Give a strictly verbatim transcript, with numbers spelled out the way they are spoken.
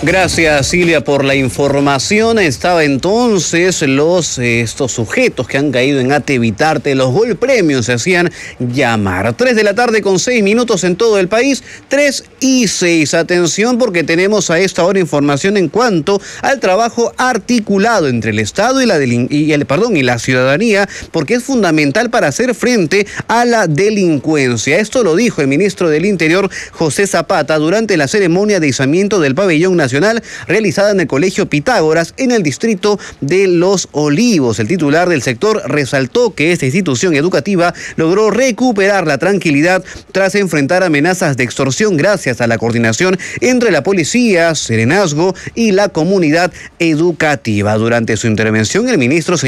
Gracias, Silvia, por la información. Estaba entonces los eh, estos sujetos que han caído en Ate Evitarte, los Gol Premios se hacían llamar. Tres de la tarde con seis minutos en todo el país, tres y seis. Atención, porque tenemos a esta hora información en cuanto al trabajo articulado entre el Estado y la delin- y el perdón y la ciudadanía, porque es fundamental para hacer frente a la delincuencia. Esto lo dijo el ministro del Interior, José Zapata, durante la ceremonia de izamiento del pabellón nacional realizada en el Colegio Pitágoras en el distrito de Los Olivos. El titular del sector resaltó que esta institución educativa logró recuperar la tranquilidad tras enfrentar amenazas de extorsión gracias a la coordinación entre la policía, Serenazgo y la comunidad educativa. Durante su intervención, el ministro señaló